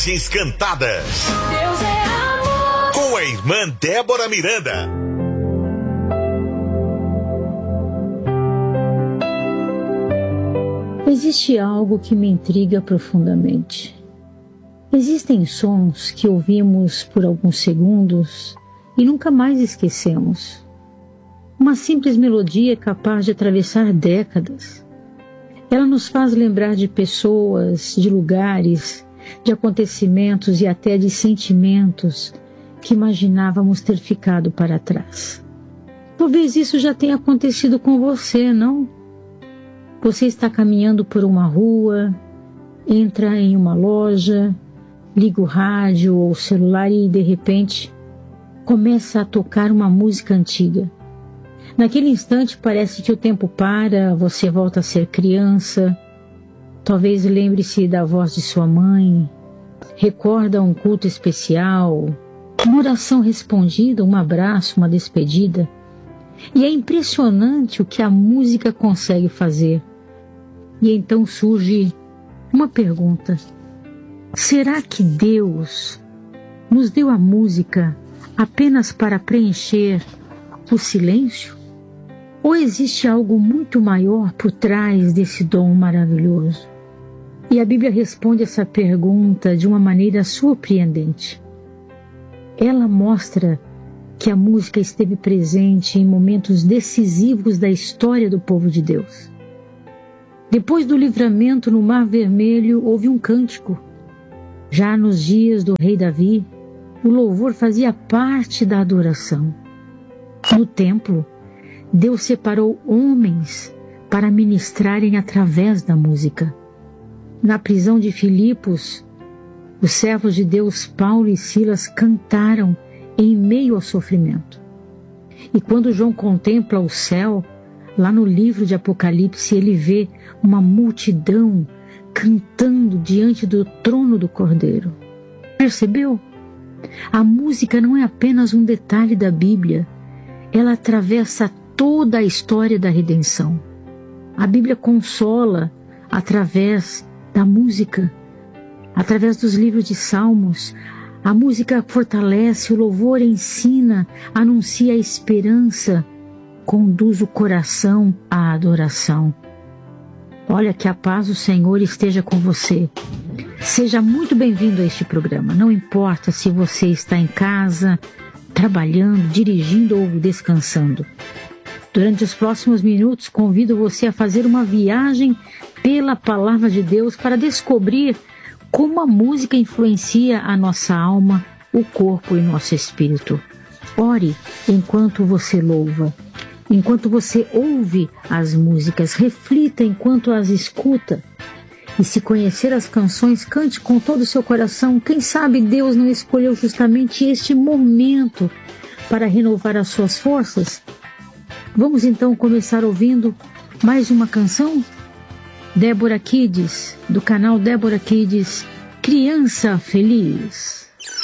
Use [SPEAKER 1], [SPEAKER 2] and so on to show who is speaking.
[SPEAKER 1] Cantadas.
[SPEAKER 2] Deus é amor.
[SPEAKER 1] Com a irmã Débora Miranda.
[SPEAKER 3] Existe algo que me intriga profundamente. Existem sons que ouvimos por alguns segundos e nunca mais esquecemos. Uma simples melodia é capaz de atravessar décadas. Ela nos faz lembrar de pessoas, de lugares, de acontecimentos e até de sentimentos que imaginávamos ter ficado para trás. Talvez isso já tenha acontecido com você, não? Você está caminhando por uma rua, entra em uma loja, liga o rádio ou o celular e, de repente, começa a tocar uma música antiga. Naquele instante parece que o tempo para, você volta a ser criança. Talvez lembre-se da voz de sua mãe, recorda um culto especial, uma oração respondida, um abraço, uma despedida. E é impressionante o que a música consegue fazer. E então surge uma pergunta: será que Deus nos deu a música apenas para preencher o silêncio? Ou existe algo muito maior por trás desse dom maravilhoso? E a Bíblia responde essa pergunta de uma maneira surpreendente. Ela mostra que a música esteve presente em momentos decisivos da história do povo de Deus. Depois do livramento no Mar Vermelho, houve um cântico. Já nos dias do rei Davi, o louvor fazia parte da adoração. No templo, Deus separou homens para ministrarem através da música. Na prisão de Filipos, os servos de Deus Paulo e Silas cantaram em meio ao sofrimento. E quando João contempla o céu, lá no livro de Apocalipse, ele vê uma multidão cantando diante do trono do Cordeiro. Percebeu? A música não é apenas um detalhe da Bíblia, ela atravessa toda a história da redenção. A Bíblia consola através da música, através dos livros de Salmos. A música fortalece, o louvor ensina, anuncia a esperança, conduz o coração à adoração. Olha, que a paz do Senhor esteja com você. Seja muito bem-vindo a este programa. Não importa se você está em casa, trabalhando, dirigindo ou descansando. Durante os próximos minutos, convido você a fazer uma viagem pela Palavra de Deus para descobrir como a música influencia a nossa alma, o corpo e nosso espírito. Ore enquanto você louva, enquanto você ouve as músicas, reflita enquanto as escuta. E se conhecer as canções, cante com todo o seu coração. Quem sabe Deus não escolheu justamente este momento para renovar as suas forças? Vamos então começar ouvindo mais uma canção? Débora Kids, do canal Débora Kids, Criança Feliz.